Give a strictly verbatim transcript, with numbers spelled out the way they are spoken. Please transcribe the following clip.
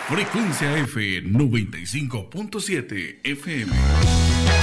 Frecuencia F noventa y cinco punto siete F M.